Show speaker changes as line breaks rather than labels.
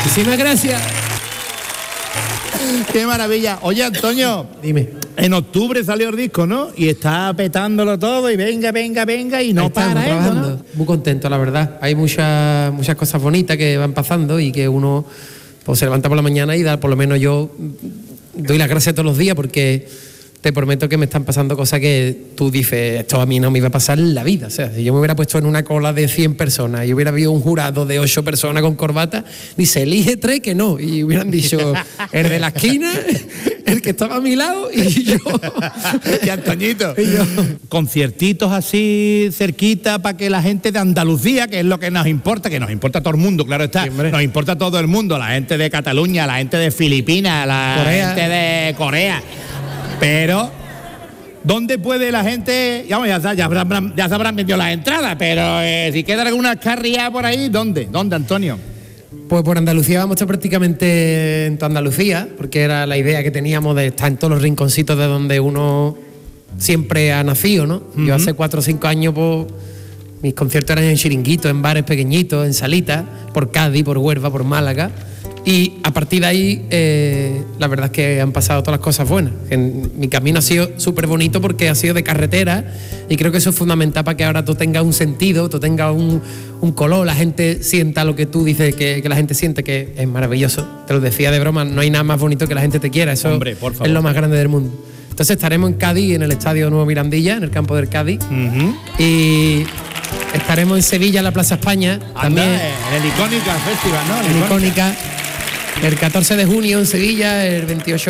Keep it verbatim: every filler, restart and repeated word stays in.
Muchísimas gracias.
¡Qué maravilla! Oye, Antonio,
dime.
En octubre salió el disco, ¿no? Y está petándolo todo y venga, venga, venga y no
Estamos
para
trabajando,
¿no?
Muy contento, la verdad. Hay muchas muchas cosas bonitas que van pasando y que uno pues, se levanta por la mañana y da, por lo menos yo doy las gracias todos los días porque te prometo que me están pasando cosas que tú dices, esto a mí no me iba a pasar en la vida. O sea, si yo me hubiera puesto en una cola de cien personas y hubiera habido un jurado de ocho personas con corbata, dice, elige tres que no. Y hubieran dicho, el de la esquina, el que estaba a mi lado y yo.
Y Antoñito,
Y yo.
conciertitos así cerquita para que la gente de Andalucía, que es lo que nos importa, que nos importa a todo el mundo, claro está,
Sí, hombre.
nos importa a todo el mundo, la gente de Cataluña, la gente de Filipinas, la
Corea.
gente de Corea. Pero, ¿dónde puede la gente? Ya, ya, ya, habrán, ya se habrán vendido las entradas, pero eh, si queda alguna carrilla por ahí, ¿dónde? ¿Dónde, Antonio?
Pues por Andalucía vamos a estar prácticamente en toda Andalucía, porque era la idea que teníamos de estar en todos los rinconcitos de donde uno siempre ha nacido, ¿no? Uh-huh. Yo hace cuatro o cinco años, pues, mis conciertos eran en chiringuitos, en bares pequeñitos, en salitas, por Cádiz, por Huelva, por Málaga. Y a partir de ahí, eh, la verdad es que han pasado todas las cosas buenas. En, mi camino ha sido súper bonito porque ha sido de carretera y creo que eso es fundamental para que ahora tú tengas un sentido, tú tengas un, un color, la gente sienta lo que tú dices que, que la gente siente, que es maravilloso. Te lo decía de broma, no hay nada más bonito que la gente te quiera, eso
Hombre, por favor.
es lo más grande del mundo. Entonces estaremos en Cádiz, en el Estadio Nuevo Mirandilla, en el campo del Cádiz.
Uh-huh.
Y estaremos en Sevilla, en la Plaza España.
Anda,
también
en el Icónica Festival, ¿no?
en Icónica. El catorce de junio en Sevilla, el veintiocho